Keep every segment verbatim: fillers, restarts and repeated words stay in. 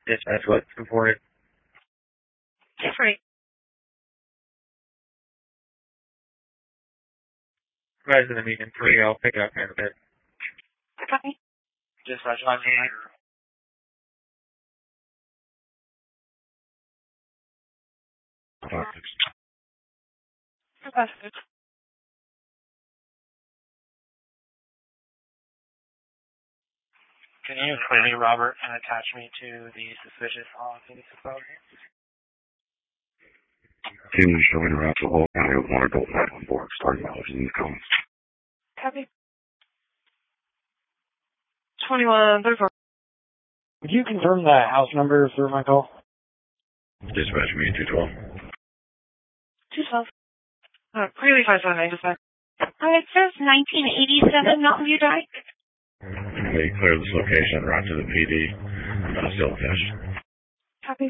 Dispatch, what's reported? Different. Resident meeting three, I'll pick up in a bit. Copy. Dispatch on hand. Requested. Can you clear me, Robert, and attach me to the suspicious on Phoenix Exposure? Team is showing around the whole county with one adult five one four starting hours in the comments. Copy. twenty-one thirty-four. Would you confirm the house number for my call? Dispatch me two twelve. two twelve. Uh, clearly five seven nine, dispatch. Uh, it says nineteen eighty-seven Mountain View Drive. They clear this location right to the P D. Uh, still attached. Copy.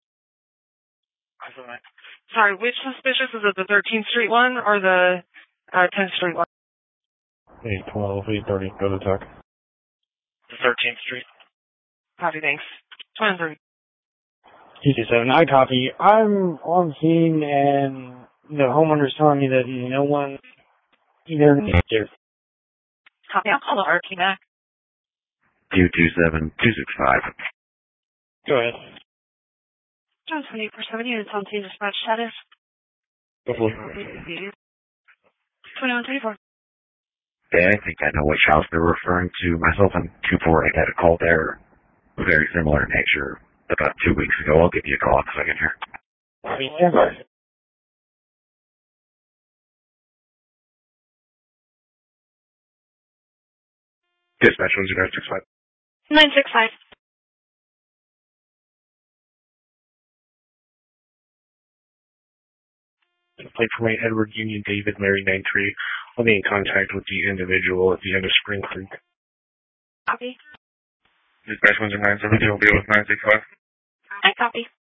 Sorry, which suspicious? Is it the thirteenth Street one or the uh, tenth Street one? eight twelve, eight thirty, go to Tuck. The thirteenth Street. Copy, thanks. twenty-three. two two seven, I copy. I'm on scene and the homeowner's telling me that no one either here. Copy, I'll call the R T back. two two seven, two six five. Go ahead. John twenty-eight four seven units on scene dispatch status. Hopefully. twenty-one thirty-four. Yeah, I think I know which house they're referring to. Myself and two four eight had a call there. Very similar in nature. About two weeks ago. I'll give you a call in a second here. Copy, stand by. Dispatch one zero six five. nine six five. Plate for my Edward Union David Mary Nine Tree. I'll be in contact with the individual at the end of Spring Creek. Copy. Dispatch one zero nine seven two will be with nine six five. I copy.